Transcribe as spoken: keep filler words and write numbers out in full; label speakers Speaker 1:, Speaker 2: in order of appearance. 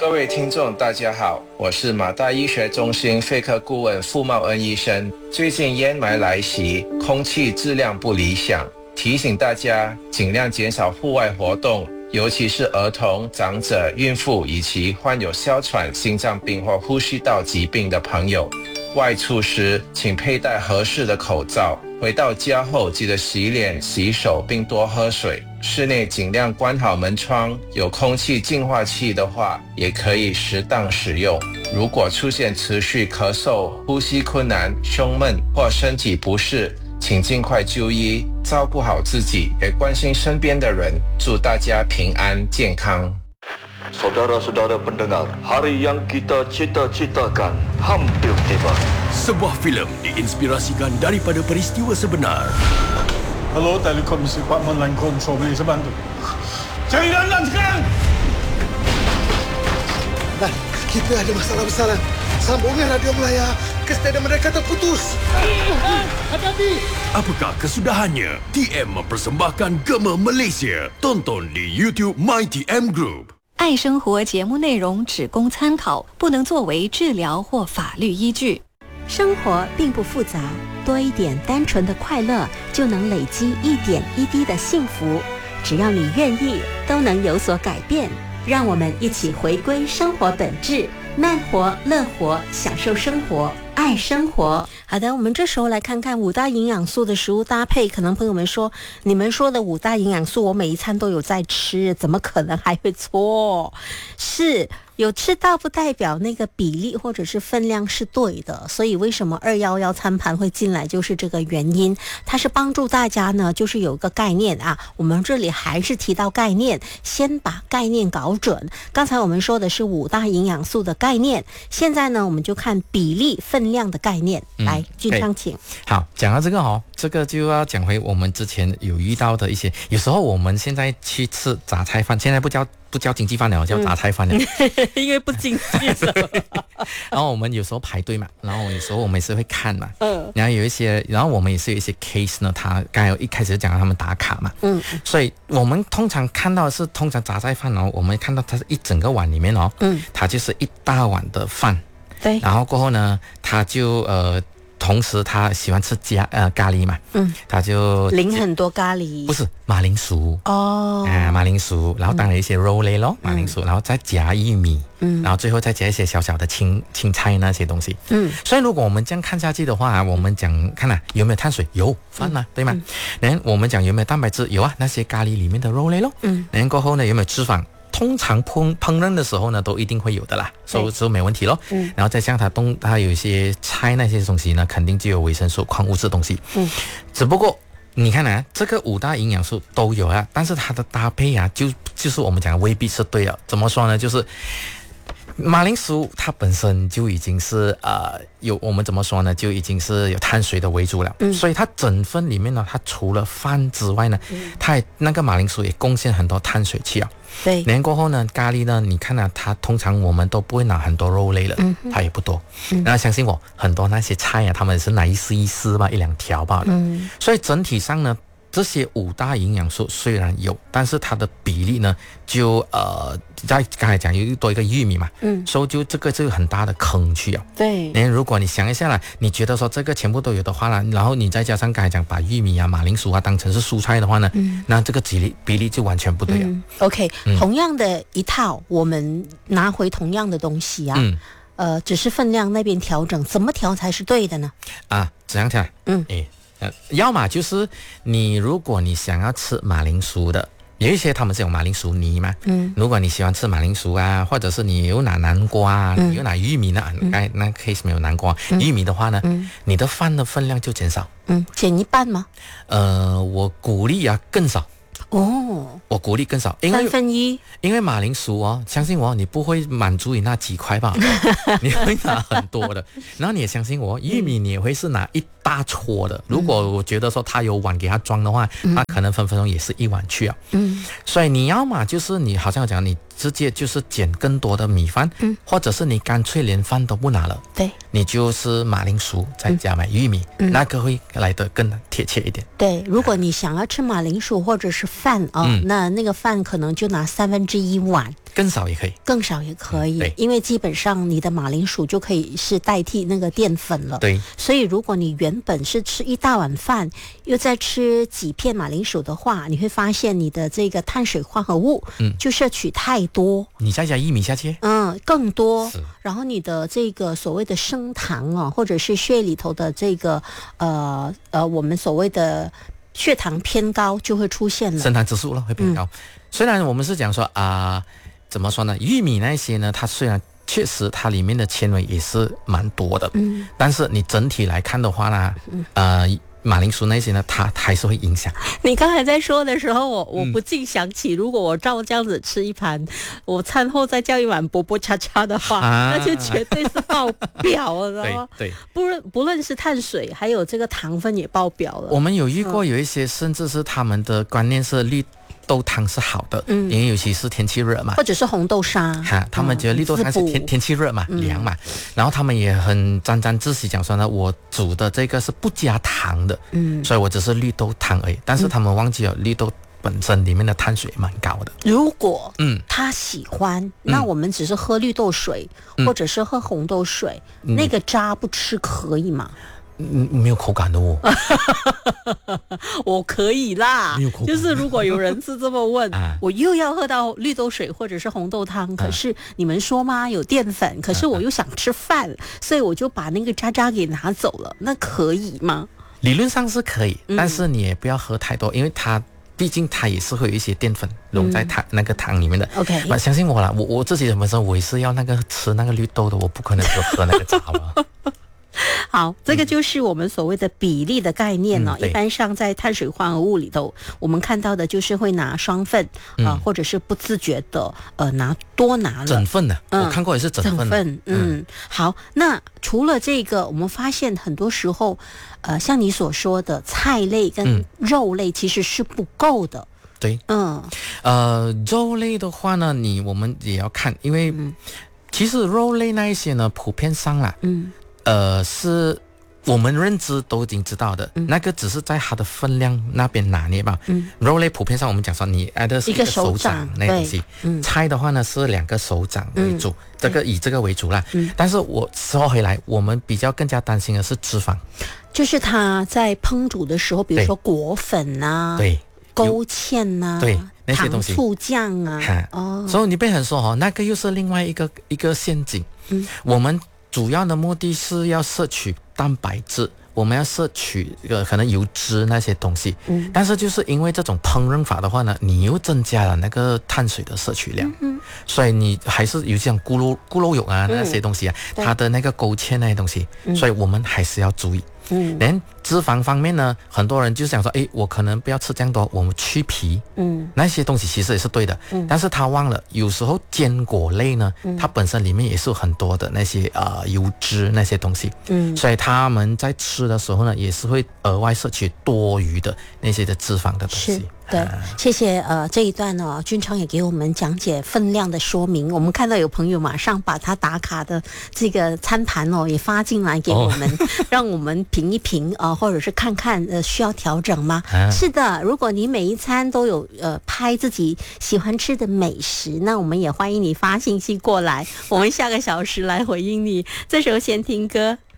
Speaker 1: 各位听众大家好，我是马大医学中心肺科顾问傅茂恩医生。最近烟霾来袭，空气质量不理想，提醒大家尽量减少户外活动，尤其是儿童、长者、孕妇以及患有哮喘、心脏病或呼吸道疾病的朋友。外出时请佩戴合适的口罩，回到家后记得洗脸、洗手并多喝水。室内尽量关好门窗，有空气净化器的话也可以适当使用。如果出现持续咳嗽、呼吸困难、胸闷或身体不适，请尽快就医，照顾好自己，也关心身边的人。祝大家平安健康。
Speaker 2: Saudara-saudara pendengar, hari yang kita cita-citakan hampir tiba.
Speaker 3: Sebuah filem diinspirasikan daripada peristiwa sebenar.
Speaker 4: Hello, Telekomisi Department Line Control, boleh saya bantu? Cari Lan sekarang!
Speaker 5: Lan, kita ada masalah besar, Lan. Sambungan radio Melaya ke stadium mereka terputus.
Speaker 4: Hati-hati!
Speaker 3: Apakah kesudahannya? T M mempersembahkan Gema Malaysia. Tonton di YouTube My T M Group。
Speaker 6: 爱生活节目内容只供参考，不能作为治疗或法律依据。
Speaker 7: 生活并不复杂，多一点单纯的快乐，就能累积一点一滴的幸福。只要你愿意，都能有所改变。让我们一起回归生活本质，慢活、乐活，享受生活，爱生活。
Speaker 8: 好的，我们这时候来看看五大营养素的食物搭配。可能朋友们说，你们说的五大营养素，我每一餐都有在吃，怎么可能还会错？是有吃到不代表那个比例或者是分量是对的，所以为什么二一一餐盘会进来就是这个原因。它是帮助大家呢，就是有个概念啊，我们这里还是提到概念，先把概念搞准。刚才我们说的是五大营养素的概念，现在呢我们就看比例分量的概念。嗯、来，俊昌请。
Speaker 9: 好，讲到这个哦，这个就要讲回我们之前有遇到的一些，有时候我们现在去吃杂菜饭，现在不叫不叫经济饭了，叫杂菜饭了，
Speaker 8: 嗯、因为不经济了。
Speaker 9: 然后我们有时候排队嘛，然后有时候我们也是会看嘛，嗯，然后有一些，然后我们也是有一些 case 呢，他刚才一开始讲他们打卡嘛，嗯，所以我们通常看到的是，通常杂菜饭哦，我们看到它是一整个碗里面哦，嗯，它就是一大碗的饭，
Speaker 8: 对，
Speaker 9: 然后过后呢，他就呃。同时他喜欢吃加呃咖喱嘛，嗯，他就
Speaker 8: 淋很多咖喱，
Speaker 9: 不是马铃薯
Speaker 8: 哦，
Speaker 9: 啊、呃、马铃薯，然后当然一些肉类咯，嗯、马铃薯，然后再加玉米，嗯，然后最后再加一些小小的青青菜那些东西，嗯，所以如果我们这样看下去的话，我们讲看啊有没有碳水，有饭嘛，嗯、对吗？然后我们讲有没有蛋白质，有啊，那些咖喱里面的肉类咯，嗯，然后过后呢有没有脂肪？通常烹烹饪的时候呢，都一定会有的啦，所以说没问题咯。嗯，然后再像它东，它有一些菜那些东西呢，肯定就有维生素、矿物质的东西。嗯，只不过你看啊，这个五大营养素都有啊，但是它的搭配啊，就就是我们讲的未必是对的。怎么说呢？就是马铃薯它本身就已经是呃有我们怎么说呢，就已经是有碳水的为主了，嗯，所以它整份里面呢，它除了饭之外呢，嗯、它也那个马铃薯也贡献很多碳水去啊。
Speaker 8: 对，
Speaker 9: 然后过后呢，咖喱呢，你看啊，它通常我们都不会拿很多肉类了，嗯，它也不多。嗯，然后相信我，很多那些菜啊，他们是拿一丝一丝吧，一两条吧。嗯，所以整体上呢，这些五大营养素虽然有，但是它的比例呢，就呃，在刚才讲有多一个玉米嘛，嗯，所以就这个这个很大的坑去啊。
Speaker 8: 对，
Speaker 9: 然后如果你想一下啦，你觉得说这个全部都有的话啦，然后你再加上刚才讲把玉米啊、马铃薯啊当成是蔬菜的话呢，嗯，那这个比例比例就完全不对了。嗯、
Speaker 8: OK，、嗯、同样的一套，我们拿回同样的东西啊。嗯呃，只是分量那边调整，怎么调才是对的呢？
Speaker 9: 啊，怎样调？嗯，诶，呃，要么就是你，如果你想要吃马铃薯的，有一些他们是有马铃薯泥嘛，嗯，如果你喜欢吃马铃薯啊，或者是你有拿南瓜啊，嗯、你有拿玉米呢，嗯、那那 case 没有南瓜，嗯、玉米的话呢，嗯、你的饭的分量就减少，
Speaker 8: 嗯，减一半吗？
Speaker 9: 呃，我鼓励啊更少。
Speaker 8: 哦，
Speaker 9: 我鼓励更少，因为
Speaker 8: 三分一，
Speaker 9: 因为马铃薯哦，相信我，你不会满足于那几块吧？你会拿很多的，然后你也相信我，玉米你也会是拿一大撮的，如果我觉得说他有碗给他装的话，嗯、那可能分分钟也是一碗去啊。嗯，所以你要嘛就是你好像讲你直接就是捡更多的米饭，嗯，或者是你干脆连饭都不拿了，
Speaker 8: 对，
Speaker 9: 你就是马铃薯再加买玉米，嗯、那个会来得更贴切一点。
Speaker 8: 对，如果你想要吃马铃薯或者是饭啊、哦嗯，那那个饭可能就拿三分之一碗。
Speaker 9: 更少也可以，
Speaker 8: 更少也可以、嗯，因为基本上你的马铃薯就可以是代替那个淀粉了。
Speaker 9: 对，
Speaker 8: 所以如果你原本是吃一大碗饭，又再吃几片马铃薯的话，你会发现你的这个碳水化合物，嗯，就摄取太多。
Speaker 9: 你再加薏米下去，
Speaker 8: 嗯，更多。然后你的这个所谓的升糖啊，或者是血液里头的这个呃呃，我们所谓的血糖偏高就会出现了，
Speaker 9: 升糖指数了会偏高。嗯、虽然我们是讲说啊。呃怎么说呢？玉米那些呢，它虽然确实它里面的纤维也是蛮多的，嗯，但是你整体来看的话呢，嗯、呃，马铃薯那些呢，它还是会影响。
Speaker 8: 你刚才在说的时候，我我不禁想起，嗯、如果我照这样子吃一盘，我餐后再叫一碗波波叉叉的话，啊、那就绝对是爆表了，知道吗？
Speaker 9: 对，对
Speaker 8: 不论不论是碳水，还有这个糖分也爆表了。
Speaker 9: 我们有遇过有一些，嗯、甚至是他们的观念是绿豆汤是好的，嗯，因为尤其是天气热嘛，
Speaker 8: 或者是红豆沙，
Speaker 9: 哈，他们觉得绿豆汤是天、嗯、天气热嘛，凉嘛，然后他们也很沾沾自喜讲说呢，我煮的这个是不加糖的，嗯，所以我只是绿豆汤而已，但是他们忘记了绿豆本身里面的碳水蛮高的。
Speaker 8: 如果嗯他喜欢，嗯、那我们只是喝绿豆水，嗯、或者是喝红豆水，嗯、那个渣不吃可以吗？
Speaker 9: 嗯，没有口感的哦。
Speaker 8: 我可以啦，就是如果有人是这么问，啊、我又要喝到绿豆水或者是红豆汤，可是你们说吗？有淀粉，可是我又想吃饭，啊、所以我就把那个渣渣给拿走了，那可以吗？
Speaker 9: 理论上是可以，嗯、但是你也不要喝太多，因为它毕竟它也是会有一些淀粉溶在汤、嗯、那个汤里面的。
Speaker 8: OK，
Speaker 9: 那相信我啦，我我自己本身我也是要那个吃那个绿豆的，我不可能就喝那个渣了。
Speaker 8: 好，这个就是我们所谓的比例的概念呢、哦。
Speaker 9: 嗯、
Speaker 8: 一般上在碳水化合物里头，我们看到的就是会拿双份啊、嗯呃，或者是不自觉的呃拿多拿了
Speaker 9: 整份的。嗯、我看过也是整份的。
Speaker 8: 整份，嗯，嗯好。那除了这个，我们发现很多时候，呃，像你所说的菜类跟肉类其实是不够的。
Speaker 9: 嗯、对，嗯，呃，肉类的话呢，你我们也要看，因为、嗯、其实肉类那一些呢，普遍上啦，嗯。呃，是我们认知都已经知道的，嗯、那个只是在它的分量那边拿捏吧。嗯，肉类普遍上我们讲说，你挨的是一个手掌那东西，嗯、菜的话呢是两个手掌为主，嗯、这个以这个为主啦。嗯，但是我说回来，我们比较更加担心的是脂肪，
Speaker 8: 就是它在烹煮的时候，比如说果粉啊，
Speaker 9: 对，
Speaker 8: 勾芡呐、啊，
Speaker 9: 对。那些东西，
Speaker 8: 糖醋酱啊，
Speaker 9: 哦，所以你被很说哦，那个又是另外一个一个陷阱。嗯，我们主要的目的是要摄取蛋白质，我们要摄取呃可能油脂那些东西，嗯，但是就是因为这种烹饪法的话呢，你又增加了那个碳水的摄取量，嗯，所以你还是有像咕噜咕噜肉啊那些东西啊，嗯、它的那个勾芡那些东西，嗯、所以我们还是要注意。嗯，连脂肪方面呢，很多人就想说，诶，我可能不要吃这样多，我们去皮，嗯，那些东西其实也是对的，嗯，但是他忘了，有时候坚果类呢，嗯、它本身里面也是有很多的那些呃油脂那些东西，嗯，所以他们在吃的时候呢，也是会额外摄取多余的那些的脂肪的东西。
Speaker 8: 对，谢谢呃这一段呢，君昌也给我们讲解分量的说明。我们看到有朋友马上把他打卡的这个餐盘哦也发进来给我们，哦、让我们评一评啊、呃，或者是看看呃需要调整吗？啊、是的，如果你每一餐都有呃拍自己喜欢吃的美食，那我们也欢迎你发信息过来，我们下个小时来回应你。这时候先听歌。